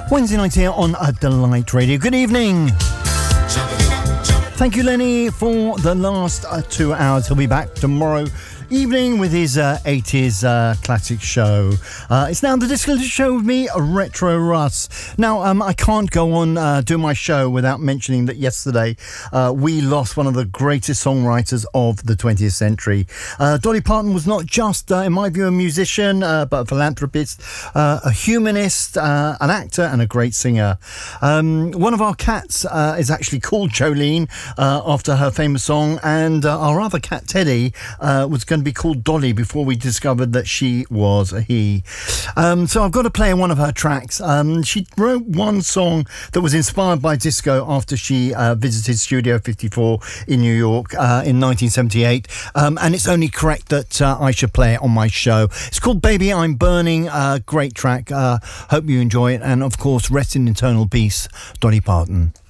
Wednesday night here on Delight Radio. Good evening. Thank you, Lenny, for the last 2 hours. He'll be back tomorrow evening with his 80s classic show. It's now the Disco Show with me, Retro Russ. Now, I can't go on doing my show without mentioning that yesterday we lost one of the greatest songwriters of the 20th century. Dolly Parton was not just, in my view, a musician, but a philanthropist, a humanist, an actor, and a great singer. One of our cats is actually called Jolene after her famous song, and our other cat, Teddy, was going to be called Dolly before we discovered that she was a he. So I've got to play one of her tracks. She wrote one song that was inspired by disco after she visited Studio 54 in New York in 1978, and it's only correct that I should play it on my show. It's called Baby I'm Burning. Great track. Hope you enjoy it, and of course, rest in eternal peace, Dolly Parton.